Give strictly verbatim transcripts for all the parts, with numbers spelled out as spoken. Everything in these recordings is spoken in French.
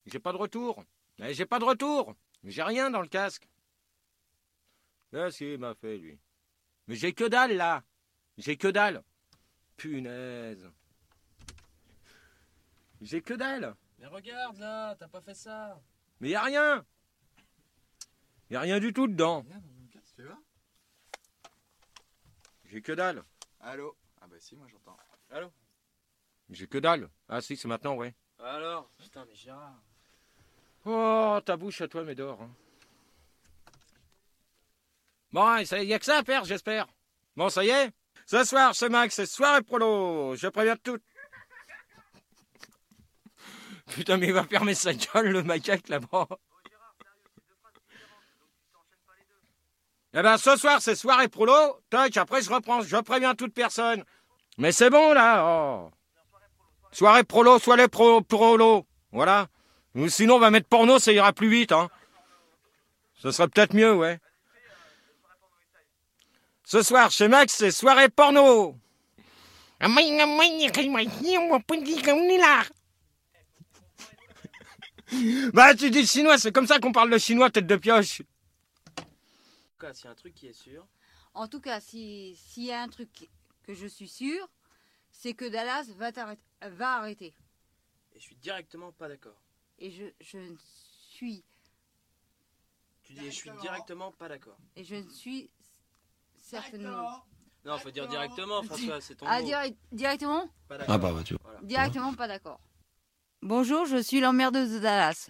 J'ai pas de retour. Mais j'ai pas de retour. J'ai rien dans le casque. Qu'est-ce qu'il m'a fait, lui? Mais j'ai que dalle, là. J'ai que dalle. Punaise. J'ai que dalle. Mais regarde, là, t'as pas fait ça. Mais y a rien. Y a rien du tout dedans. Tu vas? J'ai que dalle. Allô? Ah bah si, moi j'entends. Allô? J'ai que dalle. Ah si, c'est maintenant, ouais. Alors? Putain, mais Gérard. Oh, ta bouche à toi, Médor. Hein. Bon, il n'y a que ça à faire, j'espère. Bon, ça y est. Ce soir, ce Max, c'est soirée prolo. Je préviens tout. Putain, mais il va fermer sa gueule, le macaque, là-bas. Eh ben, ce soir, c'est soirée prolo. Toc, après, je reprends. Je préviens toute personne. Mais c'est bon, là. Oh. Soirée prolo, soirée pro, prolo. Voilà. Ou sinon, on va mettre porno, ça ira plus vite. Hein. Ce serait peut-être mieux, ouais. Ce soir, chez Max, c'est soirée porno. Bah, tu dis le chinois, c'est comme ça qu'on parle le chinois, tête de pioche. En tout cas, s'il y a un truc qui est sûr. En tout cas, si, s'il y a un truc que je suis sûre, c'est que Dallas va, va arrêter. Et je suis directement pas d'accord. Et je, je ne suis... Tu dis, je suis directement pas d'accord. Et je ne suis certainement... Non, faut dire directement, François, c'est ton Ah, mot. dire, directement Pas d'accord. Ah bah, bah tu vois. Voilà. Directement pas d'accord. Bonjour, je suis l'emmerdeuse de Dallas.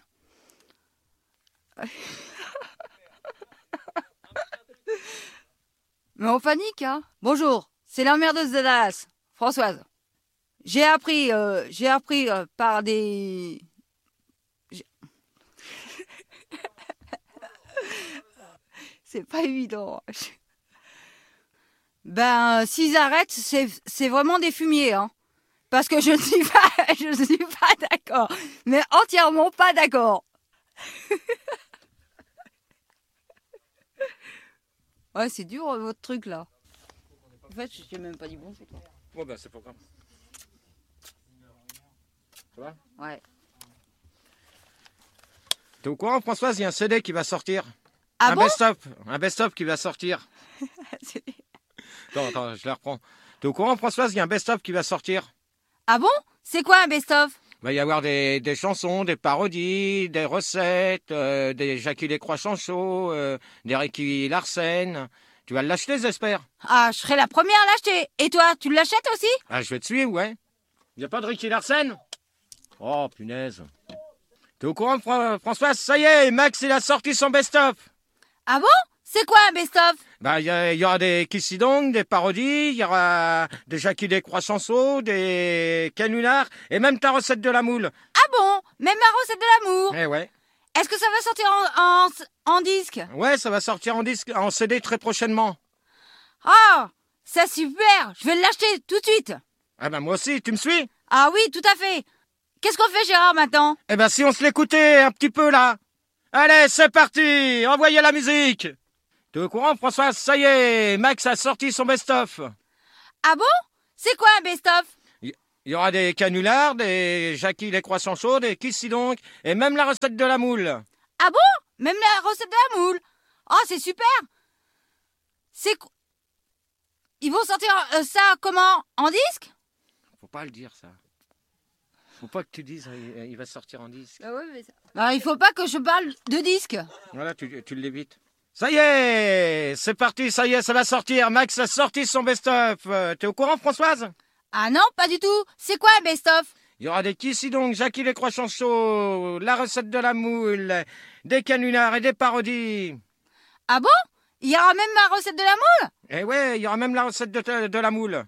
Mais on panique, hein. Bonjour, c'est l'emmerdeuse de Dallas, Françoise. J'ai appris, euh, j'ai appris euh, par des... J'ai- C'est pas évident. Ben, s'ils arrêtent, c'est, c'est vraiment des fumiers, hein. Parce que je ne suis pas, je ne suis pas d'accord. Mais entièrement pas d'accord. Ouais, c'est dur, votre truc, là. En fait, je t'ai même pas dit bonjour, toi. Bon, bah, c'est pas grave. Ça va? Ouais. T'es au courant, Françoise, il y a un C D qui va sortir. Ah un bon? best-of. Un best-of qui va sortir. C'est- Attends, attends, je la reprends. T'es au courant, Françoise, il y a un best-of qui va sortir. Ah bon? C'est quoi un best-of? Il va y avoir des, des chansons, des parodies, des recettes, euh, des Jackie Descroix Chanchot, euh, des Ricky Larsen. Tu vas l'acheter, j'espère? Ah, je serai la première à l'acheter. Et toi, tu l'achètes aussi? Ah, je vais te suivre, ouais. Il n'y a pas de Ricky Larsen? Oh, punaise. T'es au courant, Fra- Françoise? Ça y est, Max, il a sorti son best-of. Ah bon? C'est quoi un best-of? Bah, il y, y aura des Kissy Dong, des parodies, il y aura des Jackie Descroix Chanceau, des canulars, et même ta recette de la moule. Ah bon? Même ma recette de l'amour? Eh ouais. Est-ce que ça va sortir en, en, en disque? Ouais, ça va sortir en disque, en C D très prochainement. Ah, c'est super. Je vais l'acheter tout de suite. Ah bah, moi aussi, tu me suis? Ah oui, tout à fait. Qu'est-ce qu'on fait, Gérard, maintenant? Eh ben, si on se l'écoutait un petit peu, là. Allez, c'est parti. Envoyez la musique. T'es au courant, Françoise? Ça y est, Max a sorti son best-of. Ah bon? C'est quoi un best-of? Il y aura des canulars, des Jackie les croissants chauds, des Kissy donc, et même la recette de la moule. Ah bon? Même la recette de la moule? Oh, c'est super. C'est quoi? Ils vont sortir euh, ça comment? En disque? Faut pas le dire, ça. Faut pas que tu dises, il, il va sortir en disque. Ah ouais, mais ça... bah, il faut pas que je parle de disque. Voilà, tu, tu l'évites. Ça y est, c'est parti, ça y est, ça va sortir. Max a sorti son best-of. Euh, T'es au courant, Françoise? Ah non, pas du tout. C'est quoi un best-of? Il y aura des Kissy donc, Jackie les croissants chauds, la recette de la moule, des canulars et des parodies. Ah bon? Il y aura même ma recette de la moule? Eh ouais, il y aura même la recette de, de la moule.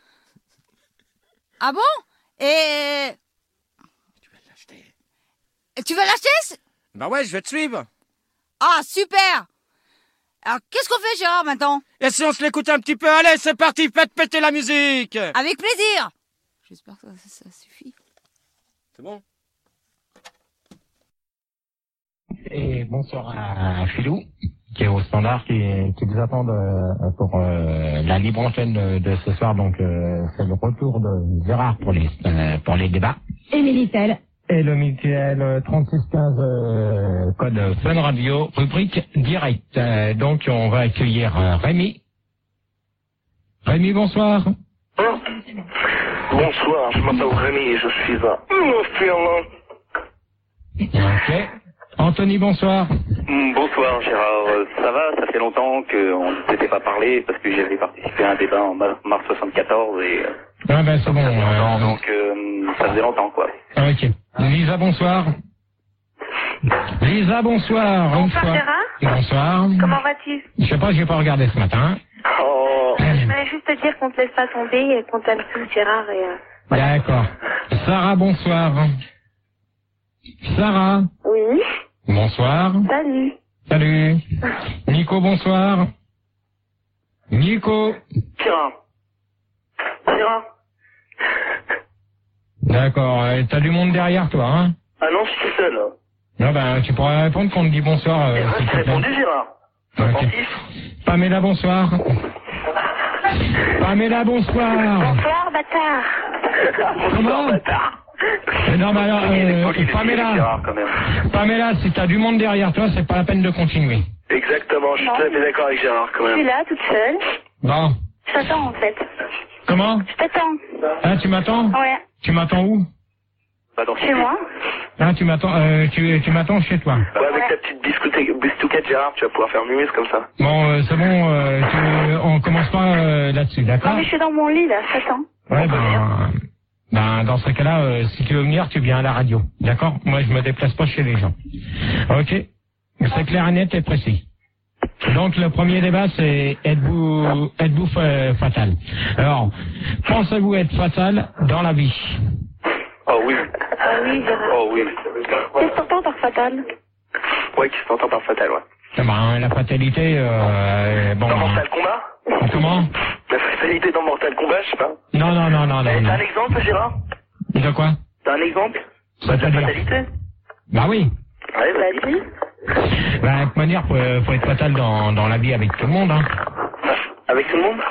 Ah bon? Et... Tu vas l'acheter? Et tu vas l'acheter? Bah ouais, je vais te suivre. Ah, super. Alors, qu'est-ce qu'on fait, Gérard, maintenant? Et si on se l'écoute un petit peu? Allez, c'est parti, faites péter la musique. Avec plaisir. J'espère que ça, ça suffit. C'est bon? Et bonsoir à Philou, qui est au standard, qui, qui vous attend de- pour euh, la libre antenne de, de ce soir. Donc, euh, c'est le retour de Gérard pour les, euh, pour les débats. Et Mélitelle, et le Michael trente-six quinze, euh, code Fun Radio, rubrique direct. Euh, donc on va accueillir euh, Rémi. Rémi, bonsoir. Hein? Bonsoir, je m'appelle Rémi et je suis à Finlande. Ok. Anthony, bonsoir. Bonsoir Gérard, Euh, ça va, ça fait longtemps qu'on ne s'était pas parlé parce que j'avais participé à un débat en ma- mars soixante-quatorze et euh, Ah ben c'est bon. euh, donc euh, ça faisait longtemps quoi. Ok. Lisa, bonsoir. Lisa, bonsoir. Une Bonsoir fois. Gérard, Bonsoir. comment vas-tu? Je sais pas, j'ai pas regardé ce matin. Oh, Je voulais juste te dire qu'on te laisse pas tomber et qu'on t'aime tous Gérard et... Euh... D'accord. Sarah, bonsoir. Sarah, Oui, bonsoir. salut. Salut. Nico, bonsoir. Nico. Gérard. Gérard. D'accord. euh, T'as du monde derrière toi, hein? Ah non, je suis tout seul. Là. Non, ben, tu pourrais répondre quand on te dit bonsoir. Eh Euh, ben, s'il j'ai te plaît. répondu Gérard. Ok. Attentif. Pamela, bonsoir. Pamela, bonsoir. Bonsoir bâtard. Comment? Bâtard. Euh, Non, mais alors, Il est euh, poli, il est poli, Pamela, Gérard, quand même. Pamela, si t'as du monde derrière toi, c'est pas la peine de continuer. Exactement, je suis Non. tout à fait d'accord avec Gérard quand Je suis même. là toute seule. Bon. Je t'attends en fait. Comment? Je t'attends. Ah, tu m'attends? Ouais, Tu m'attends où? Bah, dans chez moi. Ah, tu m'attends, euh, tu, tu m'attends chez toi. Ouais, avec Ouais. ta petite biscouette, bistouquette Gérard, tu vas pouvoir faire mumuse comme ça. Bon, euh, c'est bon, euh, tu- on commence pas euh, là-dessus, Non d'accord? mais je suis dans mon lit là, je t'attends. Ouais, ben, ben, dans ce cas-là, euh, si tu veux venir, tu viens à la radio, d'accord? Moi, je me déplace pas chez les gens. Ok? C'est clair, net et précis. Donc, le premier débat, c'est êtes-vous, êtes-vous fa- fatal? Alors, pensez-vous être fatal dans la vie? Oh oui. Ah oui Gérard. Oh oui. Qu'est-ce que t'entends par fatal? Ouais, qui s'entend par fatal, ouais. Eh ben, la fatalité, euh, bon. Dans Mortal Kombat? Comment? La fatalité dans Mortal Kombat, je sais pas. Non, non, non, non, non, Eh, non. T'as un exemple, Gérard? De quoi? T'as un exemple? Bah, de la C'est-à-dire? fatalité? Bah oui. Ouais, vas-y. Vas-y. Bah, de toute manière, faut, faut être fatal dans, dans la vie avec tout le monde, hein. Avec tout le monde?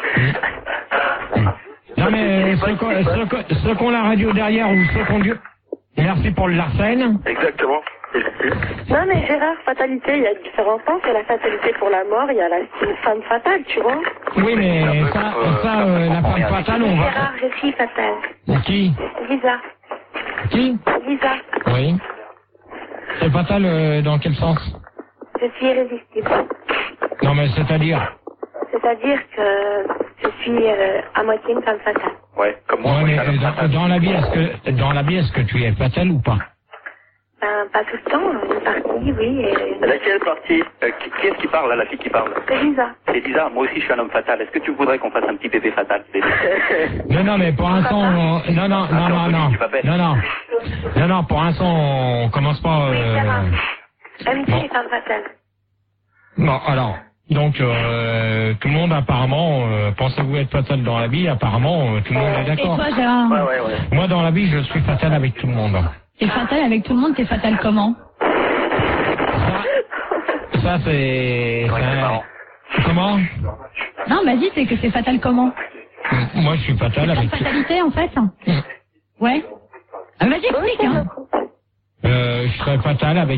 Non, mais ceux qu'on ceux qu'on- ceux qu'on la radio derrière ou ceux qu'on Dieu. Merci pour le Larsen. Exactement. Non mais Gérard, fatalité, il y a différents sens. Il y a la fatalité pour la mort, il y a la une femme fatale, tu vois. Oui, mais ça, ça euh, la femme fatale, on va... Gérard, je suis fatale. Qui? Lisa. Qui? Lisa. Oui. C'est fatal euh, dans quel sens? Je suis irrésistible. Non, mais c'est-à-dire... C'est-à-dire que je suis euh, à moitié une femme fatale. Ouais, comme moi. Ouais, moi, mais ça euh, me dans, fatal. dans la vie, est-ce que dans la vie, est-ce que tu es fatal ou pas? Ben, pas tout le temps, une partie, oui. Et... Laquelle partie euh, qui, qui est-ce qui parle, là, la fille qui parle? C'est Lisa. C'est Lisa, moi aussi je suis un homme fatal. Est-ce que tu voudrais qu'on fasse un petit bébé fatal? Non, non, mais pour l'instant, on- non, non, non, non, non, non, non, non, non, pour l'instant, on commence pas. Oui, Euh... Gérard. M D bon. est femme fatale. Non, alors, donc euh, tout le monde apparemment, euh, pensez-vous être fatal dans la vie? Apparemment, euh, tout le monde est Et d'accord. toi, Gérard, Ouais, ouais, ouais. Moi, dans la vie, je suis fatal avec tout le monde. t'es fatal avec tout le monde, t'es fatal comment? Ça, ça c'est. Ouais, c'est ça- marrant. Comment? Non, vas-y, c'est que c'est fatal comment? Moi, je suis fatal C'est pas avec. de fatalité, en fait? Ouais. Ah, vas-y, explique, hein. Euh, je serais fatal avec.